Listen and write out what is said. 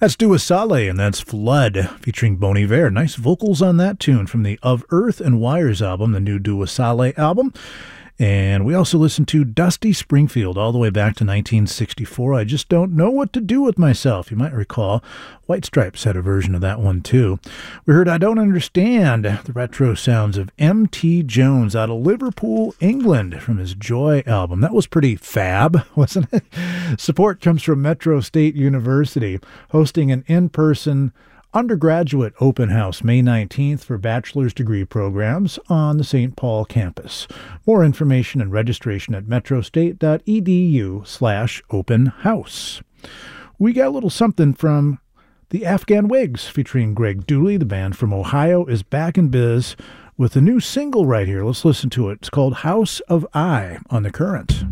That's Dua Saleh, and that's Flood, featuring Bon Iver. Nice vocals on that tune from the Of Earth and Wires album, the new Dua Saleh album. And we also listened to Dusty Springfield all the way back to 1964. I Just Don't Know What to Do With Myself. You might recall White Stripes had a version of that one too. We heard I Don't Understand, the retro sounds of M.T. Jones out of Liverpool, England, from his Joy album. That was pretty fab, wasn't it? Support comes from Metro State University, hosting an in-person undergraduate open house May 19th for bachelor's degree programs on the St. Paul campus. More information and registration at metrostate.edu/open house. We got a little something from the Afghan Wigs featuring Greg Dooley. The band from Ohio is back in biz with a new single right here. Let's listen to it. It's called House of I on The Current.